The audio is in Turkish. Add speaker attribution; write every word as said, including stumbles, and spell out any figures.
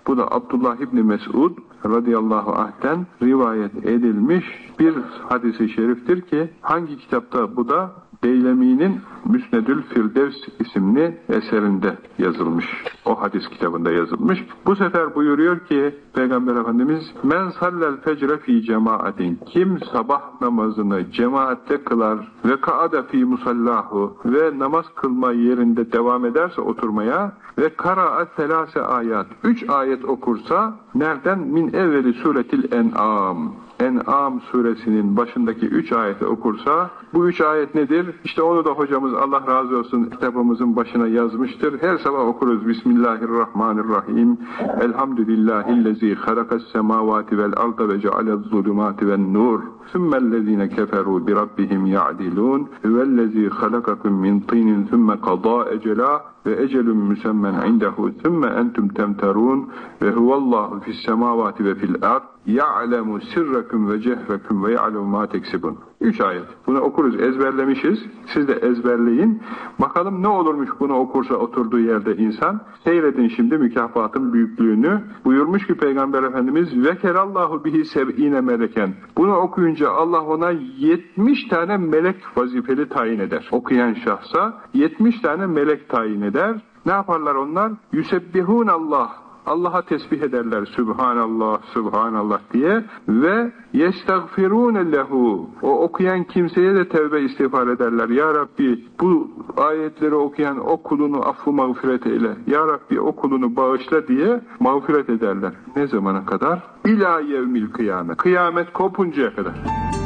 Speaker 1: Bu da Abdullah İbni Mesud radıyallahu anh'ten rivayet edilmiş bir hadis-i şeriftir ki hangi kitapta bu da? Deylemi'nin Müsnedül Firdevs isimli eserinde yazılmış. O hadis kitabında yazılmış. Bu sefer buyuruyor ki Peygamber Efendimiz men sallel fecre fi cemaatin, kim sabah namazını cemaatte kılar ve kaade fi musallahu ve namaz kılma yerinde devam ederse oturmaya ve karaat selase ayat, üç ayet okursa nereden? Min evveli suretil en'am, En'am suresinin başındaki üç ayeti okursa, bu üç ayet nedir? İşte onu da hocamız Allah razı olsun kitabımızın başına yazmıştır. Her sabah okuruz. Bismillahirrahmanirrahim. Elhamdülillahillezî halakas semâvâti vel arda ve cealez zulümâti ven nur. Sümmellezîne keferû bi rabbihim ya'dilûn. Hüvellezî halakakum min tînin sümme kadâ ecelâ ve ecelun müsemmen indehu sümme entum temterûn ve huvallahu fis semâvâti ve fil ard. Ya'lemu sirrekum ve cehrekum ve ya'lemu ma teksibun. Üç ayet. Bunu okuruz, ezberlemişiz. Siz de ezberleyin. Bakalım ne olurmuş bunu okursa oturduğu yerde insan. Seyredin şimdi mükafatın büyüklüğünü. Buyurmuş ki Peygamber Efendimiz vekerallahu bihi seb'ine meleken. Bunu okuyunca Allah ona yetmiş tane melek vazifeli tayin eder. Okuyan şahsa yetmiş tane melek tayin eder. Ne yaparlar onlar? Yusebbihun Allah. Allah'a tesbih ederler. Sübhanallah, Sübhanallah diye ve yestagfirûne lehu. O okuyan kimseye de tevbe istiğfar ederler. Ya Rabbi bu ayetleri okuyan o kulunu affı mağfiret eyle. Ya Rabbi o kulunu bağışla diye mağfiret ederler. Ne zamana kadar? İlâ yevmil kıyamet. Kıyamet kopuncaya kadar.